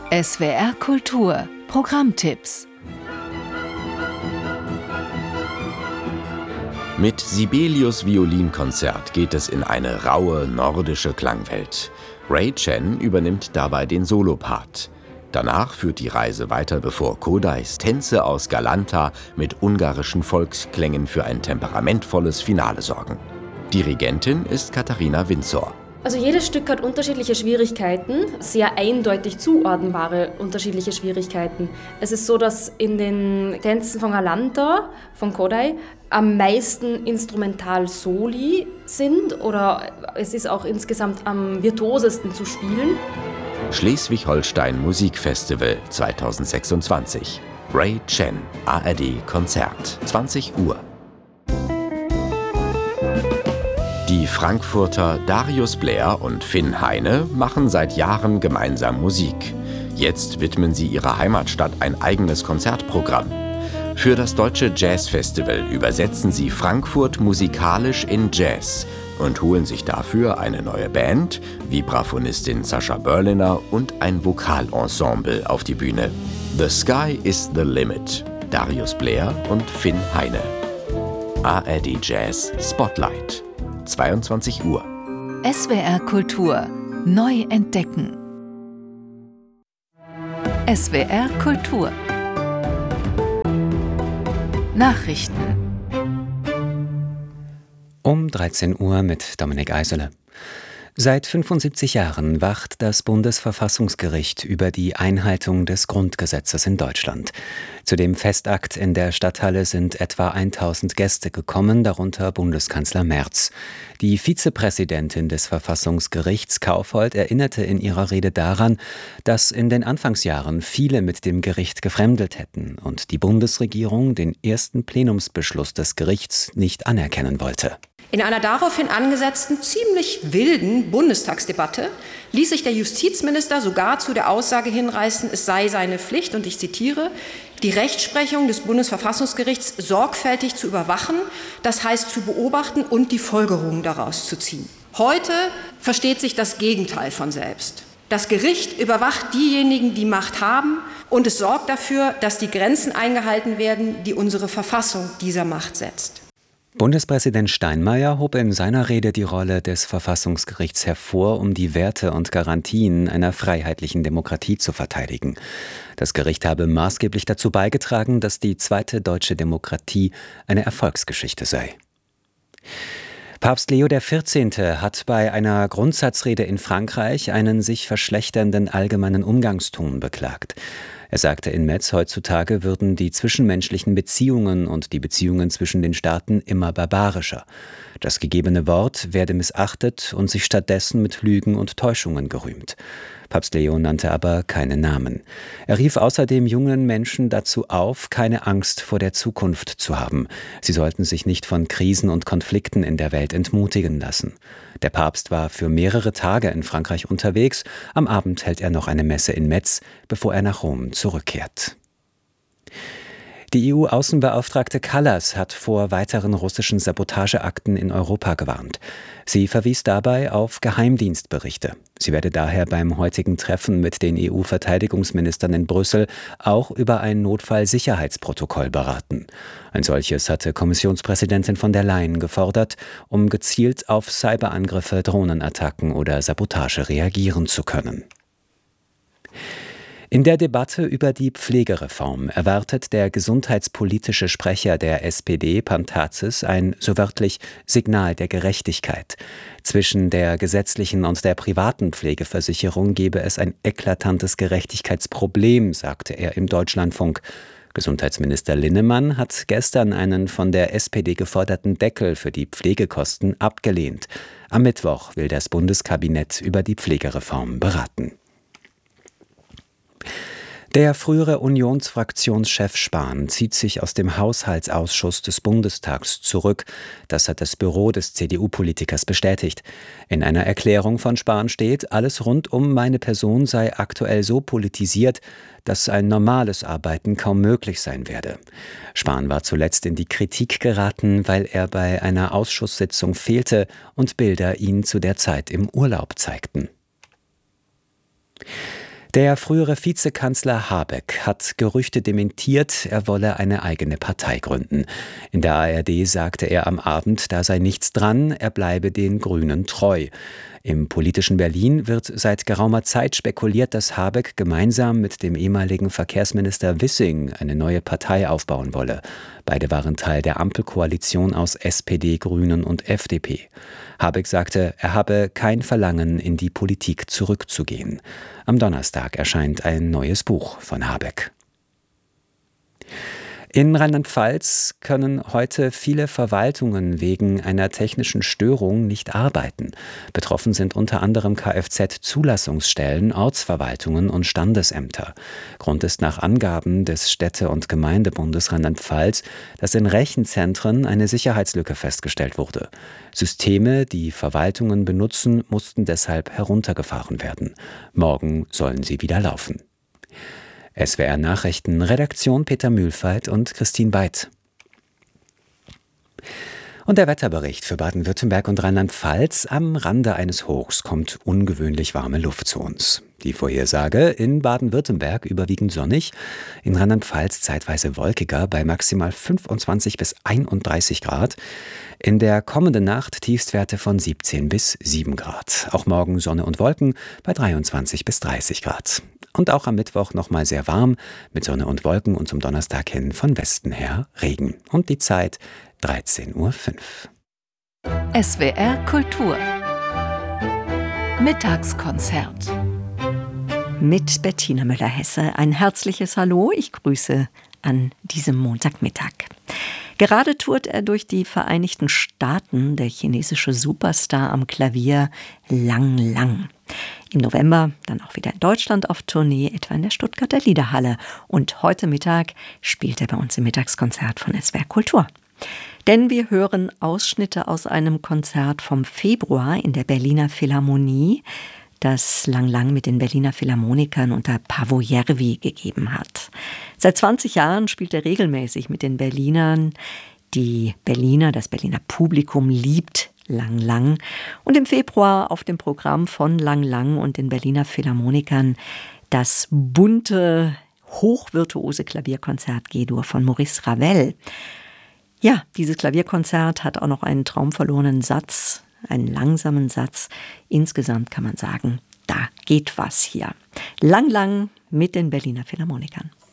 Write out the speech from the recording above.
SWR Kultur Programmtipps. Mit Sibelius Violinkonzert geht es in eine raue nordische Klangwelt. Ray Chen übernimmt dabei den Solopart. Danach führt die Reise weiter, bevor Kodais Tänze aus Galanta mit ungarischen Volksklängen für ein temperamentvolles Finale sorgen. Dirigentin ist Katharina Windsor. Also jedes Stück hat unterschiedliche Schwierigkeiten, sehr eindeutig zuordnbare unterschiedliche Schwierigkeiten. Es ist so, dass in den Tänzen von Galanta, von Kodai, am meisten Instrumental-Soli sind oder es ist auch insgesamt am virtuosesten zu spielen. Schleswig-Holstein Musikfestival 2026. Ray Chen, ARD Konzert, 20 Uhr. Die Frankfurter Darius Blair und Finn Heine machen seit Jahren gemeinsam Musik. Jetzt widmen sie ihrer Heimatstadt ein eigenes Konzertprogramm. Für das Deutsche Jazzfestival übersetzen sie Frankfurt musikalisch in Jazz und holen sich dafür eine neue Band, Vibraphonistin Sascha Berliner und ein Vokalensemble auf die Bühne. The Sky is the Limit. Darius Blair und Finn Heine. ARD Jazz Spotlight. 22 Uhr. SWR Kultur neu entdecken. SWR Kultur. Nachrichten. Um 13 Uhr mit Dominik Eisele. Seit 75 Jahren wacht das Bundesverfassungsgericht über die Einhaltung des Grundgesetzes in Deutschland. Zu dem Festakt in der Stadthalle sind etwa 1000 Gäste gekommen, darunter Bundeskanzler Merz. Die Vizepräsidentin des Verfassungsgerichts, Kaufold, erinnerte in ihrer Rede daran, dass in den Anfangsjahren viele mit dem Gericht gefremdelt hätten und die Bundesregierung den ersten Plenumsbeschluss des Gerichts nicht anerkennen wollte. In einer daraufhin angesetzten, ziemlich wilden Bundestagsdebatte ließ sich der Justizminister sogar zu der Aussage hinreißen, es sei seine Pflicht, und ich zitiere, die Rechtsprechung des Bundesverfassungsgerichts sorgfältig zu überwachen, das heißt zu beobachten und die Folgerungen daraus zu ziehen. Heute versteht sich das Gegenteil von selbst. Das Gericht überwacht diejenigen, die Macht haben, und es sorgt dafür, dass die Grenzen eingehalten werden, die unsere Verfassung dieser Macht setzt. Bundespräsident Steinmeier hob in seiner Rede die Rolle des Verfassungsgerichts hervor, um die Werte und Garantien einer freiheitlichen Demokratie zu verteidigen. Das Gericht habe maßgeblich dazu beigetragen, dass die zweite deutsche Demokratie eine Erfolgsgeschichte sei. Papst Leo XIV. Hat bei einer Grundsatzrede in Frankreich einen sich verschlechternden allgemeinen Umgangston beklagt. Er sagte in Metz, heutzutage würden die zwischenmenschlichen Beziehungen und die Beziehungen zwischen den Staaten immer barbarischer. Das gegebene Wort werde missachtet und sich stattdessen mit Lügen und Täuschungen gerühmt. Papst Leo nannte aber keine Namen. Er rief außerdem jungen Menschen dazu auf, keine Angst vor der Zukunft zu haben. Sie sollten sich nicht von Krisen und Konflikten in der Welt entmutigen lassen. Der Papst war für mehrere Tage in Frankreich unterwegs. Am Abend hält er noch eine Messe in Metz, bevor er nach Rom zurückkehrt. Die EU-Außenbeauftragte Kallas hat vor weiteren russischen Sabotageakten in Europa gewarnt. Sie verwies dabei auf Geheimdienstberichte. Sie werde daher beim heutigen Treffen mit den EU-Verteidigungsministern in Brüssel auch über ein Notfallsicherheitsprotokoll beraten. Ein solches hatte Kommissionspräsidentin von der Leyen gefordert, um gezielt auf Cyberangriffe, Drohnenattacken oder Sabotage reagieren zu können. In der Debatte über die Pflegereform erwartet der gesundheitspolitische Sprecher der SPD, Pantazis, ein so wörtlich Signal der Gerechtigkeit. Zwischen der gesetzlichen und der privaten Pflegeversicherung gebe es ein eklatantes Gerechtigkeitsproblem, sagte er im Deutschlandfunk. Gesundheitsminister Linnemann hat gestern einen von der SPD geforderten Deckel für die Pflegekosten abgelehnt. Am Mittwoch will das Bundeskabinett über die Pflegereform beraten. Der frühere Unionsfraktionschef Spahn zieht sich aus dem Haushaltsausschuss des Bundestags zurück. Das hat das Büro des CDU-Politikers bestätigt. In einer Erklärung von Spahn steht, alles rund um meine Person sei aktuell so politisiert, dass ein normales Arbeiten kaum möglich sein werde. Spahn war zuletzt in die Kritik geraten, weil er bei einer Ausschusssitzung fehlte und Bilder ihn zu der Zeit im Urlaub zeigten. Der frühere Vizekanzler Habeck hat Gerüchte dementiert, er wolle eine eigene Partei gründen. In der ARD sagte er am Abend, da sei nichts dran, er bleibe den Grünen treu. Im politischen Berlin wird seit geraumer Zeit spekuliert, dass Habeck gemeinsam mit dem ehemaligen Verkehrsminister Wissing eine neue Partei aufbauen wolle. Beide waren Teil der Ampelkoalition aus SPD, Grünen und FDP. Habeck sagte, er habe kein Verlangen, in die Politik zurückzugehen. Am Donnerstag erscheint ein neues Buch von Habeck. In Rheinland-Pfalz können heute viele Verwaltungen wegen einer technischen Störung nicht arbeiten. Betroffen sind unter anderem Kfz-Zulassungsstellen, Ortsverwaltungen und Standesämter. Grund ist nach Angaben des Städte- und Gemeindebundes Rheinland-Pfalz, dass in Rechenzentren eine Sicherheitslücke festgestellt wurde. Systeme, die Verwaltungen benutzen, mussten deshalb heruntergefahren werden. Morgen sollen sie wieder laufen. SWR Nachrichten, Redaktion Peter Mühlfeit und Christine Beit. Und der Wetterbericht für Baden-Württemberg und Rheinland-Pfalz: Am Rande eines Hochs kommt ungewöhnlich warme Luft zu uns. Die Vorhersage: in Baden-Württemberg überwiegend sonnig, in Rheinland-Pfalz zeitweise wolkiger bei maximal 25 bis 31 Grad. In der kommenden Nacht Tiefstwerte von 17 bis 7 Grad. Auch morgen Sonne und Wolken bei 23 bis 30 Grad. Und auch am Mittwoch nochmal sehr warm mit Sonne und Wolken und zum Donnerstag hin von Westen her Regen. Und die Zeit 13:05 Uhr. SWR Kultur Mittagskonzert mit Bettina Müller-Hesse. Ein herzliches Hallo, ich grüße an diesem Montagmittag. Gerade tourt er durch die Vereinigten Staaten, der chinesische Superstar am Klavier Lang Lang. Im November dann auch wieder in Deutschland auf Tournee, etwa in der Stuttgarter Liederhalle. Und heute Mittag spielt er bei uns im Mittagskonzert von SWR Kultur. Denn wir hören Ausschnitte aus einem Konzert vom Februar in der Berliner Philharmonie, das Lang Lang mit den Berliner Philharmonikern unter Paavo Järvi gegeben hat. Seit 20 Jahren spielt er regelmäßig mit den Berlinern. Das Berliner Publikum liebt Lang Lang. Und im Februar auf dem Programm von Lang Lang und den Berliner Philharmonikern das bunte, hochvirtuose Klavierkonzert G-Dur von Maurice Ravel. Ja, dieses Klavierkonzert hat auch noch einen traumverlorenen Satz, einen langsamen Satz. Insgesamt kann man sagen, da geht was hier. Lang Lang mit den Berliner Philharmonikern.